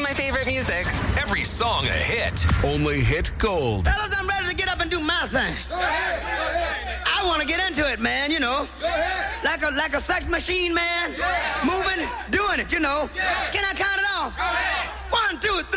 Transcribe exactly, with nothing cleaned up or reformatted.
my favorite music. Every song a hit. Only hit gold. Fellas, I'm ready to get up and do my thing. Go ahead, go ahead. I want to get into it, man, you know. Go ahead. Like a like a sex machine, man. Yeah. Moving, doing it, you know. Yeah. Can I count it off? Go ahead. One, two, three.